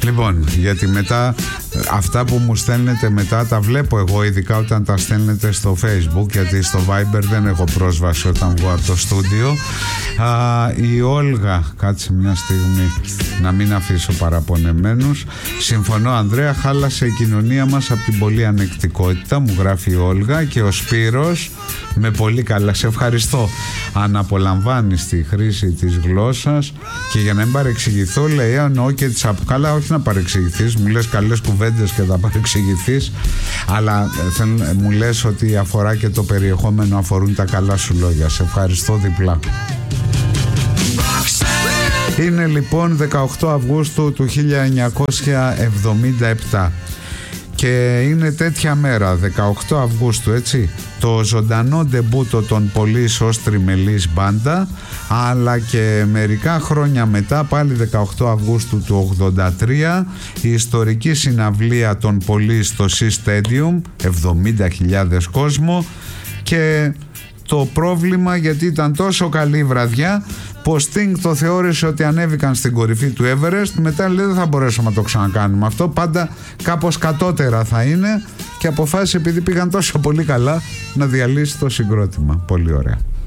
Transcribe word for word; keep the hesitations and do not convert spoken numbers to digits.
Λοιπόν, γιατί μετά αυτά που μου στέλνετε μετά τα βλέπω εγώ, ειδικά όταν τα στέλνετε στο Facebook, γιατί στο Viber δεν έχω πρόσβαση όταν βγω από το στούντιο. Α, η Όλγα, κάτσε μια στιγμή να μην αφήσω παραπονεμένους. Συμφωνώ Ανδρέα, χάλασε η κοινωνία μας από την πολλή ανεκτικότητα, μου γράφει η Όλγα. Και ο Σπύρος, με πολύ καλά, σε ευχαριστώ, αν απολαμβάνεις τη χρήση της γλώσσας. Και για να μην παρεξηγηθώ, λέει, εννοώ και τις απ... καλά, όχι να παρεξηγηθείς, μου λες καλές κουβέντες και θα παρεξηγηθείς, αλλά ε, μου λες ότι αφορά και το περιεχόμενο, αφορούν τα καλά σου λόγια. Σε ευχαριστώ διπλά. Είναι λοιπόν δεκαοκτώ Αυγούστου του χίλια εννιακόσια εβδομήντα επτά και είναι τέτοια μέρα, δεκαοκτώ Αυγούστου, έτσι, το ζωντανό ντεμπούτο των Police ως τριμελής μπάντα, αλλά και μερικά χρόνια μετά, πάλι δεκαοκτώ Αυγούστου του ογδόντα τρία, η ιστορική συναυλία των Police στο C-Stadium, εβδομήντα χιλιάδες κόσμο. Και το πρόβλημα, γιατί ήταν τόσο καλή βραδιά, πως Sting το θεώρησε ότι ανέβηκαν στην κορυφή του Everest, μετά λέει δεν θα μπορέσουμε να το ξανακάνουμε αυτό, πάντα κάπως κατώτερα θα είναι, και αποφάσισε επειδή πήγαν τόσο πολύ καλά να διαλύσει το συγκρότημα. Πολύ ωραία.